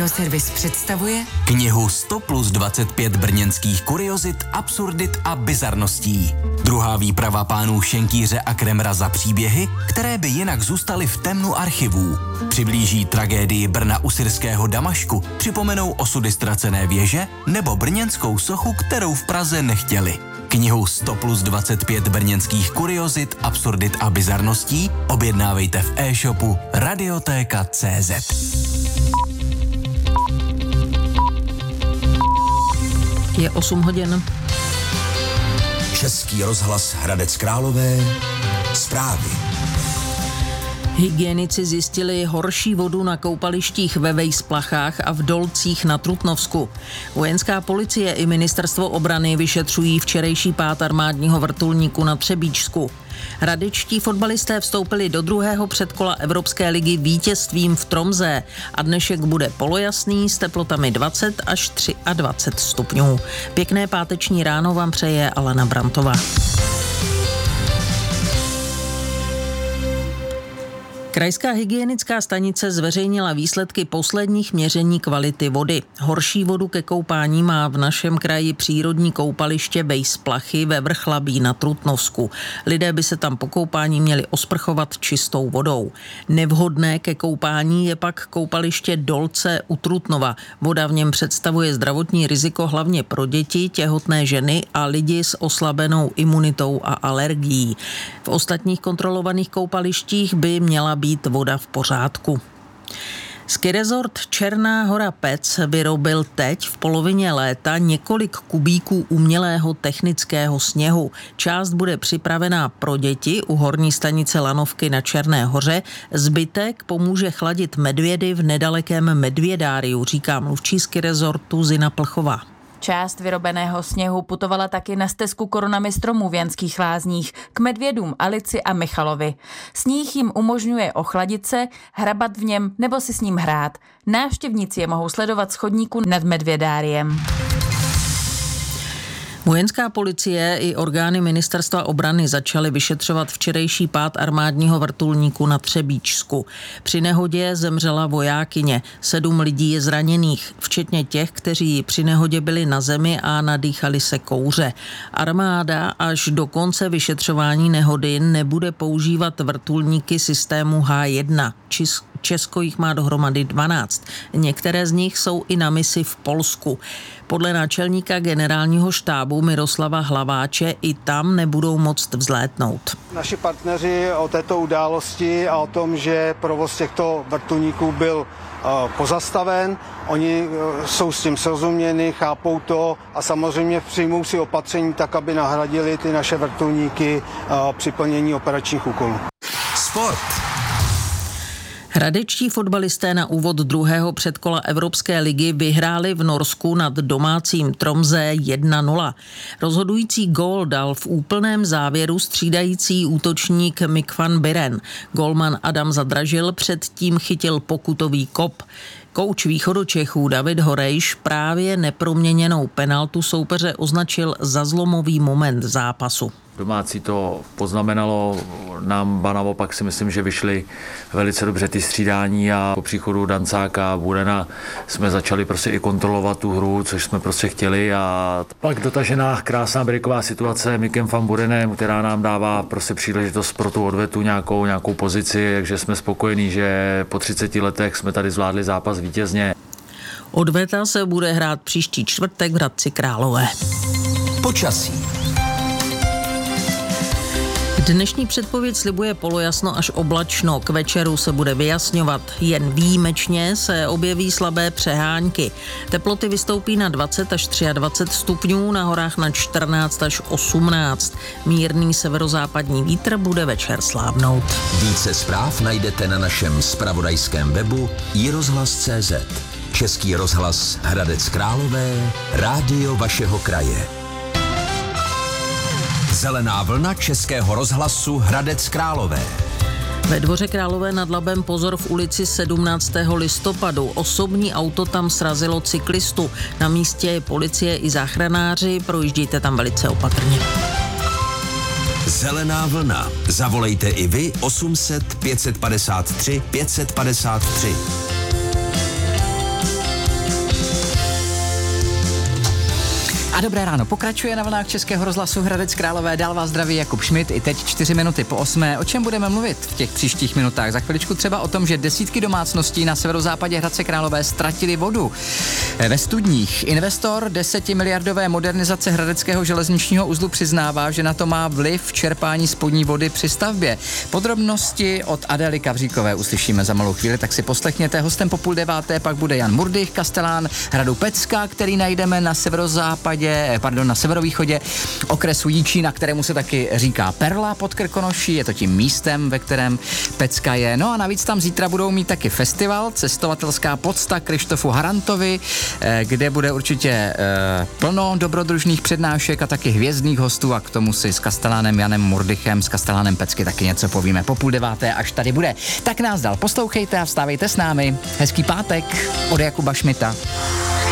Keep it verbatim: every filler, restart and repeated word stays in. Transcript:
Audioservis představuje knihu sto plus dvacet pět brněnských kuriozit, absurdit a bizarností. Druhá výprava pánů Šenkýře a Kremra za příběhy, které by jinak zůstaly v temnu archivů. Přiblíží tragédii Brna u syrského Damašku, připomenou osudy ztracené věže nebo brněnskou sochu, kterou v Praze nechtěli. Knihu sto plus dvacet pět brněnských kuriozit, absurdit a bizarností objednávejte v e-shopu radiotéka tečka cé zet. Je osm hodin. Český rozhlas Hradec Králové. Zprávy. Hygienici zjistili horší vodu na koupalištích ve Vejsplachách a v Dolcích na Trutnovsku. Vojenská policie i ministerstvo obrany vyšetřují včerejší pád armádního vrtulníku na Třebíčsku. Hradečtí fotbalisté vstoupili do druhého předkola Evropské ligy vítězstvím v Tromsø a dnešek bude polojasný s teplotami dvacet až dvacet tři stupňů. Pěkné páteční ráno vám přeje Alena Brantová. Krajská hygienická stanice zveřejnila výsledky posledních měření kvality vody. Horší vodu ke koupání má v našem kraji přírodní koupaliště Vejsplachy ve Vrchlabí na Trutnovsku. Lidé by se tam po koupání měli osprchovat čistou vodou. Nevhodné ke koupání je pak koupaliště Dolce u Trutnova. Voda v něm představuje zdravotní riziko hlavně pro děti, těhotné ženy a lidi s oslabenou imunitou a alergií. V ostatních kontrolovaných koupalištích by měla být voda v pořádku. Ski resort Černá Hora Pec vyrobil teď v polovině léta několik kubíků umělého technického sněhu. Část bude připravená pro děti u horní stanice Lanovky na Černé Hoře. Zbytek pomůže chladit medvědy v nedalekém Medvědáriu, říká mluvčí ski resortu Zina Plchová. Část vyrobeného sněhu putovala taky na stezku korunami stromů v Janských Lázních k medvědům Alici a Michalovi. Sníh jim umožňuje ochladit se, hrabat v něm nebo si s ním hrát. Návštěvníci je mohou sledovat z chodníku nad Medvědáriem. Vojenská policie i orgány ministerstva obrany začaly vyšetřovat včerejší pád armádního vrtulníku na Třebíčsku. Při nehodě zemřela vojákyně, sedm lidí je zraněných, včetně těch, kteří při nehodě byli na zemi a nadýchali se kouře. Armáda až do konce vyšetřování nehody nebude používat vrtulníky systému há jedna. Čis- Česko jich má dohromady dvanáct. Některé z nich jsou i na misi v Polsku. Podle náčelníka generálního štábu Miroslava Hlaváče i tam nebudou moct vzlétnout. Naši partneři o této události a o tom, že provoz těchto vrtulníků byl uh, pozastaven, oni uh, jsou s tím srozuměni, chápou to a samozřejmě přijmou si opatření tak, aby nahradili ty naše vrtulníky uh, při plnění operačních úkolů. Sport. Hradečtí fotbalisté na úvod druhého předkola Evropské ligy vyhráli v Norsku nad domácím Tromsø jedna nula. Rozhodující gól dal v úplném závěru střídající útočník Mick van Buren. Gólman Adam Zadražil předtím chytil pokutový kop. Kouč východočechů David Horejš právě neproměněnou penaltu soupeře označil za zlomový moment zápasu. Domácí to poznamenalo, nám ba naopak si myslím, že vyšly velice dobře ty střídání a po příchodu Dancáka a Burena jsme začali prostě i kontrolovat tu hru, což jsme prostě chtěli a pak dotažená krásná breaková situace Mickem van Burenem, která nám dává prostě příležitost pro tu odvetu nějakou, nějakou pozici, takže jsme spokojení, že po třiceti letech jsme tady zvládli zápas vítězně. Odveta se bude hrát příští čtvrtek v Hradci Králové. Počasí. Dnešní předpověď slibuje polojasno až oblačno. K večeru se bude vyjasňovat. Jen výjimečně se objeví slabé přehánky. Teploty vystoupí na dvacet až dvacet tři stupňů, na horách na čtrnáct až osmnáct. Mírný severozápadní vítr bude večer slábnout. Více zpráv najdete na našem zpravodajském webu i rozhlas tečka cé zet. Český rozhlas Hradec Králové, rádio vašeho kraje. Zelená vlna Českého rozhlasu Hradec Králové. Ve Dvoře Králové nad Labem pozor v ulici sedmnáctého listopadu. Osobní auto tam srazilo cyklistu. Na místě je policie i záchranáři, projíždějte tam velice opatrně. Zelená vlna. Zavolejte i vy osm set pět set padesát tři pět set padesát tři. A dobré ráno pokračuje na vlnách Českého rozhlasu Hradec Králové. Dál vás zdraví Jakub Schmidt. I teď čtyři minuty po osmé. O čem budeme mluvit v těch příštích minutách? Za chviličku třeba o tom, že desítky domácností na severozápadě Hradce Králové ztratili vodu ve studních. Investor desetimiliardové modernizace hradeckého železničního uzlu přiznává, že na to má vliv čerpání spodní vody při stavbě. Podrobnosti od Adély Kavříkové uslyšíme za malou chvíli, tak si poslechněte. Hostem po půl deváté pak bude Jan Murdych, kastelán hradu Pecka, který najdeme na severozápadě, pardon, na severovýchodě okresu Jičína, kterému se taky říká Perla pod Krkonoší, je to tím místem, ve kterém Pecka je. No a navíc tam zítra budou mít taky festival, cestovatelská pocta Krištofu Harantovi, kde bude určitě eh, plno dobrodružných přednášek a taky hvězdných hostů a k tomu si s kastelánem Janem Murdychem, s kastelánem Pecky taky něco povíme po půl deváté, až tady bude. Tak nás dál poslouchejte a vstávejte s námi. Hezký pátek od Jakuba Šmita.